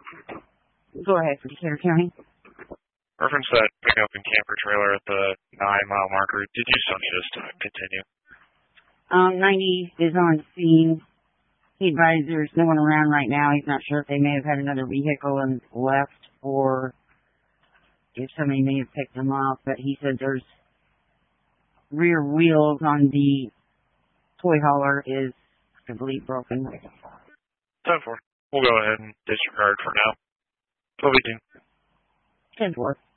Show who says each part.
Speaker 1: Go ahead, for Decatur County.
Speaker 2: Reference that pickup and camper trailer at the 9-mile marker. Did you still need us to continue?
Speaker 1: 90 is on scene. He advised there's no one around right now. He's not sure if they may have had another vehicle and left or if somebody may have picked them up, but he said there's rear wheels on the toy hauler is, I believe, broken.
Speaker 2: 10-4. We'll go ahead and disregard for now. 12-18.
Speaker 1: 10-4.